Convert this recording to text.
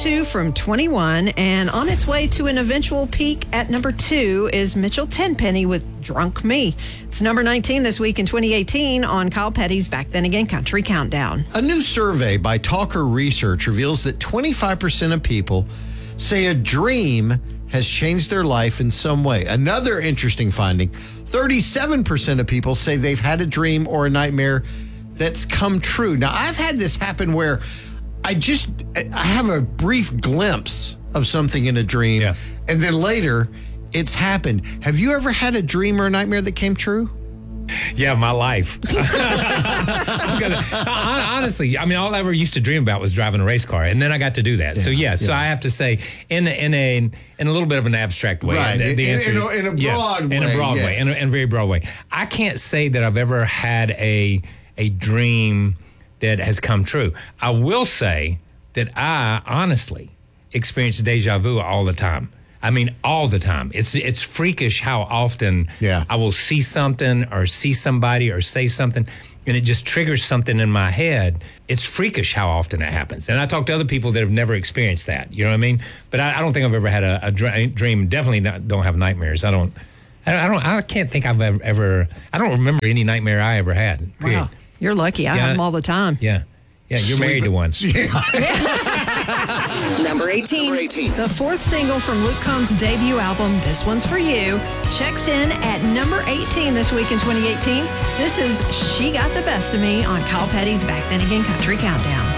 22 from 21, and on its way to an eventual peak at number 2 is Mitchell Tenpenny with Drunk Me. It's number 19 this week in 2018 on Kyle Petty's Back Then Again Country Countdown. A new survey by Talker Research reveals that 25% of people say a dream has changed their life in some way. Another interesting finding, 37% of people say they've had a dream or a nightmare that's come true. Now, I've had this happen where I have a brief glimpse of something in a dream, and then later it's happened. Have you ever had a dream or a nightmare that came true? Yeah, my life. Honestly, I mean, all I ever used to dream about was driving a race car, and then I got to do that. So so I have to say, in a little bit of an abstract way, right? The answer in a broad way, in a broad way, in a very broad way. I can't say that I've ever had a dream that has come true. I will say that I honestly experience deja vu all the time. I mean, all the time. It's freakish how often I will see something or see somebody or say something, and it just triggers something in my head. It's freakish how often it happens. And I talk to other people that have never experienced that. You know what I mean? But I don't think I've ever had a dream. Definitely don't have nightmares. I can't think I've ever. I don't remember any nightmare I ever had. Period. Wow, you're lucky. I have them all the time. Yeah, you're married to one. Number 18. The fourth single from Luke Combs' debut album, This One's For You, checks in at number 18 this week in 2018. This is She Got the Best of Me on Kyle Petty's Back Then Again Country Countdown.